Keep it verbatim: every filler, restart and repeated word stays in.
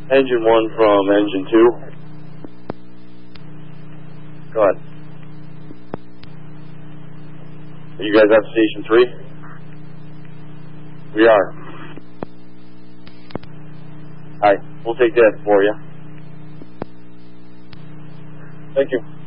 Engine one from engine two. Go ahead. Are you guys at station three? We are. Alright, we'll take that for you. Thank you.